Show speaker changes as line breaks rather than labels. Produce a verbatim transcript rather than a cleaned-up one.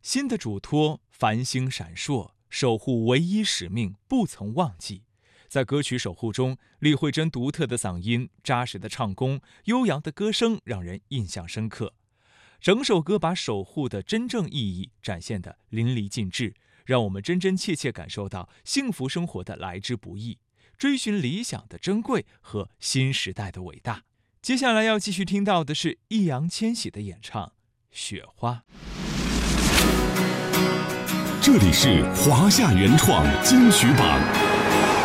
新的嘱托繁星闪烁，守护唯一使命不曾忘记。在歌曲《守护》中，李慧珍独特的嗓音、扎实的唱功、悠扬的歌声让人印象深刻。整首歌把守护的真正意义展现得淋漓尽致，让我们真真切切感受到幸福生活的来之不易，追寻理想的珍贵和新时代的伟大。接下来要继续听到的是易烊千玺的演唱《雪花》。
这里是华夏原创金曲榜。